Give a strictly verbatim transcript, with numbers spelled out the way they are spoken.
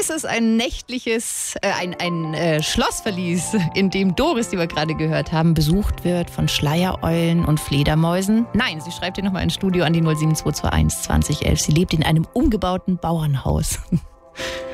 Ist es ein nächtliches, äh, ein, ein äh, Schlossverlies, in dem Doris, die wir gerade gehört haben, besucht wird von Schleiereulen und Fledermäusen? Nein, sie schreibt hier nochmal ins Studio an die null sieben zwei zwei eins zwanzig elf. Sie lebt in einem umgebauten Bauernhaus.